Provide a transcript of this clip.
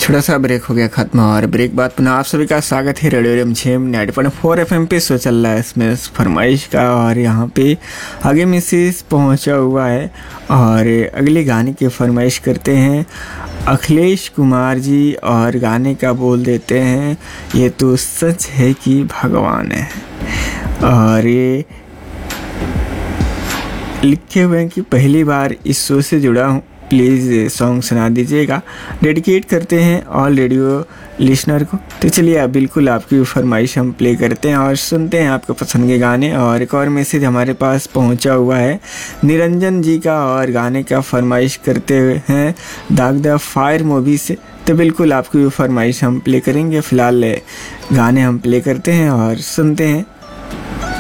छोटा सा ब्रेक हो गया खत्म और ब्रेक बाद पुनः आप सभी का स्वागत है रेडियो रिमझिम 90.4 एफएम पे। शो चल रहा है इसमें फरमाइश का और यहाँ पे आगे मैसेज पहुँचा हुआ है और अगले गाने की फरमाइश करते हैं अखिलेश कुमार जी और गाने का बोल देते हैं ये तो सच है कि भगवान है। और ये लिखे हुए हैं कि पहली बार इस शो से जुड़ा हूँ, प्लीज़ सॉन्ग सुना दीजिएगा। डेडिकेट करते हैं ऑल रेडियो लिसनर को। तो चलिए आप बिल्कुल आपकी फरमाइश हम प्ले करते हैं और सुनते हैं आपके पसंद के गाने। और एक और मैसेज हमारे पास पहुंचा हुआ है निरंजन जी का और गाने का फरमाइश करते हुए हैं दाग द फायर मूवी से। तो बिल्कुल आपकी फरमाइश हम प्ले करेंगे। फ़िलहाल गाने हम प्ले करते हैं और सुनते हैं